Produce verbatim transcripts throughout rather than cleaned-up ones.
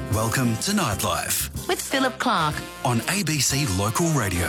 Welcome to Nightlife with Philip Clark on A B C Local Radio.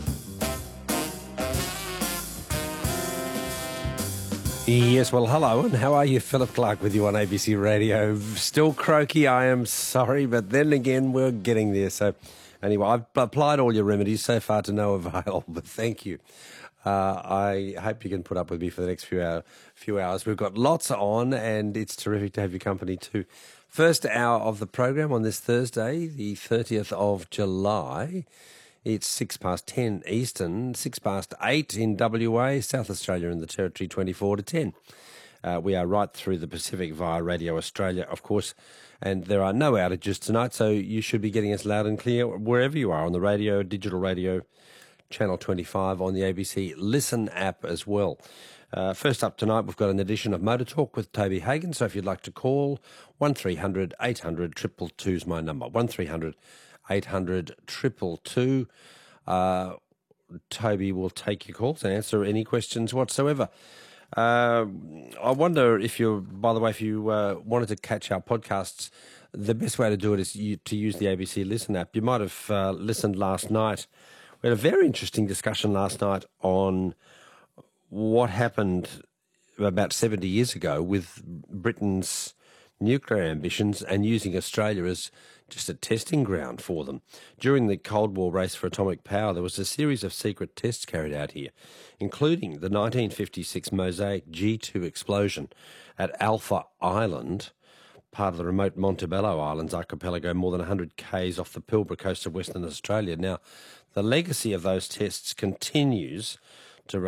Yes, well, hello, and how are you? Philip Clark with you on A B C Radio. Still croaky, I am sorry, but then again, we're getting there. So, anyway, I've applied all your remedies so far to no avail, but thank you. Uh, I hope you can put up with me for the next few, hour, few hours. We've got lots on, and it's terrific to have your company too. First hour of the program on this Thursday, the thirtieth of July. It's six past ten Eastern, six past eight in W A, South Australia and the Territory, twenty-four to ten. Uh, we are right through the Pacific via Radio Australia, of course, and there are no outages tonight, so you should be getting us loud and clear wherever you are on the radio, digital radio, Channel twenty-five, on the A B C Listen app as well. Uh, first up tonight, we've got an edition of Motor Talk with Toby Hagan, so if you'd like to call, one three hundred eight hundred two two two is my number, one three hundred eight hundred two two two. Uh, Toby will take your calls and answer any questions whatsoever. Uh, I wonder if you, by the way, if you uh, wanted to catch our podcasts, the best way to do it is you, to use the A B C Listen app. You might have uh, listened last night. We had a very interesting discussion last night on what happened about seventy years ago with Britain's nuclear ambitions and using Australia as just a testing ground for them. During the Cold War race for atomic power, there was a series of secret tests carried out here, including the nineteen fifty-six Mosaic G two explosion at Alpha Island, part of the remote Montebello Islands archipelago, more than one hundred kays off the Pilbara coast of Western Australia. Now, the legacy of those tests continues